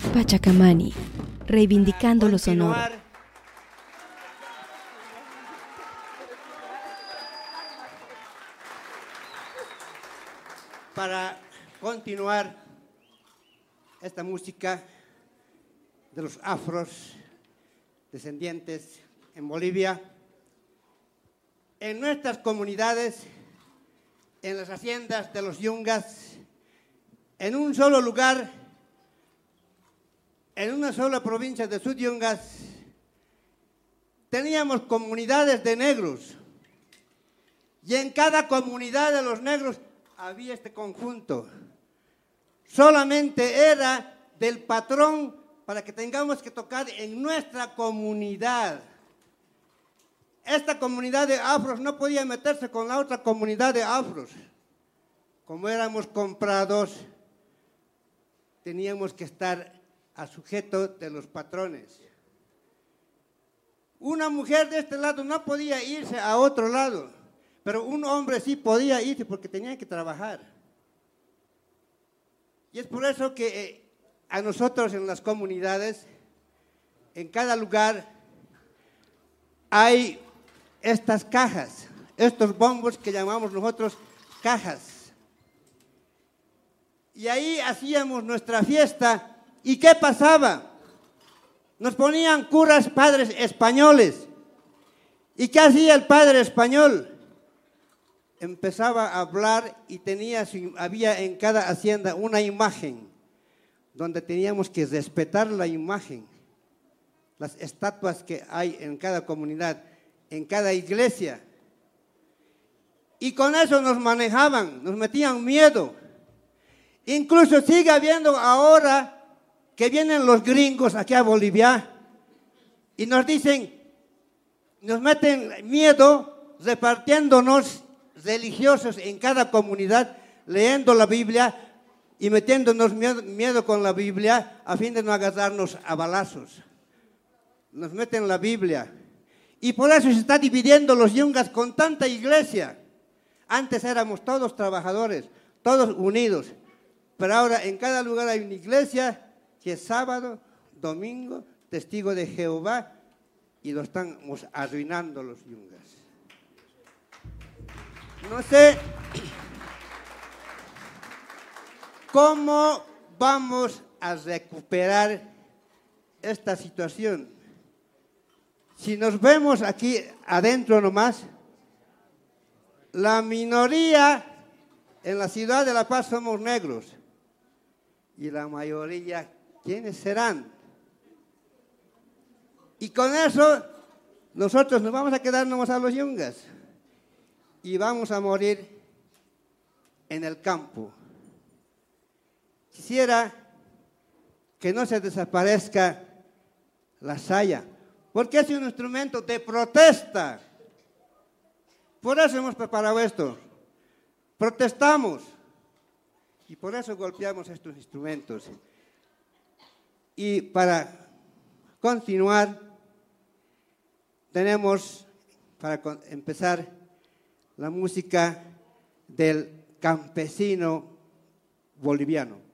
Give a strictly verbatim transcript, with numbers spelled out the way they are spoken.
Pachacamani, reivindicando lo sonoro. Para continuar esta música de los afros descendientes en Bolivia, en nuestras comunidades, en las haciendas de los yungas, en un solo lugar, en una sola provincia de Sudyungas, teníamos comunidades de negros, y en cada comunidad de los negros había este conjunto. Solamente era del patrón para que tengamos que tocar en nuestra comunidad. Esta comunidad de afros no podía meterse con la otra comunidad de afros. Como éramos comprados, teníamos que estar a sujeto de los patrones. Una mujer de este lado no podía irse a otro lado, pero un hombre sí podía irse porque tenía que trabajar. Y es por eso que eh, a nosotros en las comunidades, en cada lugar, hay estas cajas, estos bombos que llamamos nosotros cajas. Y ahí hacíamos nuestra fiesta. ¿Y qué pasaba? Nos ponían curas padres españoles. ¿Y qué hacía el padre español? Empezaba a hablar y tenía, había en cada hacienda una imagen donde teníamos que respetar la imagen, las estatuas que hay en cada comunidad, en cada iglesia. Y con eso nos manejaban, nos metían miedo. Incluso sigue habiendo ahora que vienen los gringos aquí a Bolivia y nos dicen, nos meten miedo repartiéndonos religiosos en cada comunidad, leyendo la Biblia y metiéndonos miedo, miedo con la Biblia a fin de no agarrarnos a balazos. Nos meten la Biblia. Y por eso se está dividiendo los yungas con tanta iglesia. Antes éramos todos trabajadores, todos unidos. Pero ahora en cada lugar hay una iglesia que es sábado, domingo, testigo de Jehová, y lo estamos arruinando los yungas. No sé cómo vamos a recuperar esta situación. Si nos vemos aquí adentro nomás, la minoría en la ciudad de La Paz somos negros y la mayoría, ¿quiénes serán? Y con eso nosotros nos vamos a quedar nomás a los yungas y vamos a morir en el campo. Quisiera que no se desaparezca la saya, porque es un instrumento de protesta. Por eso hemos preparado esto. Protestamos y por eso golpeamos estos instrumentos. Y para continuar, tenemos para empezar la música del campesino boliviano.